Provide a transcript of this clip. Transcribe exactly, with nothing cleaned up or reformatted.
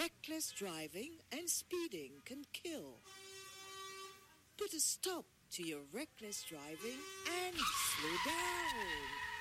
Reckless driving and speeding can kill. Put a stop to your reckless driving and slow down.